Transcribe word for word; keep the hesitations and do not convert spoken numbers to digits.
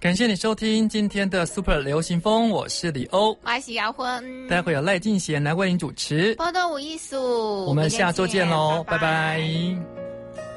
感谢你收听今天的 Super 流行风，我是李欧， 我是姚婚， 待会有赖静贤来为您主持。 报道无艺术， 我们下周见喽，拜拜。